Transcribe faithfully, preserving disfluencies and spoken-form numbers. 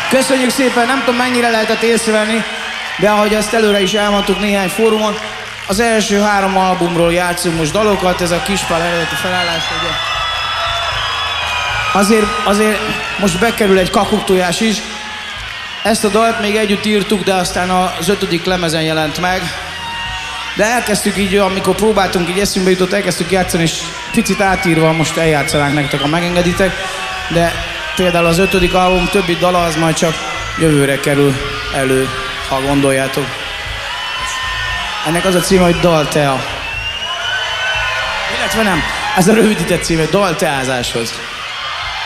Köszönjük szépen, nem tudom mennyire lehetett észrevenni, de ahogy ezt előre is elmondtuk néhány fórumon, az első három albumról játszunk most dalokat, ez a Kispál eredeti felállás, ugye. Azért, azért most bekerül egy kakuktojás is. Ezt a dalt még együtt írtuk, de aztán az ötödik lemezen jelent meg. De elkezdtük így, amikor próbáltunk, így eszünkbe jutott, elkezdtük játszani, és picit átírva most eljátszanánk nektek, ha megengeditek. De például az ötödik album többi dala az majd csak jövőre kerül elő, ha gondoljátok. Ennek az a címe, hogy Daltea. Illetve nem, ez a rövidített címe, Dalteázáshoz.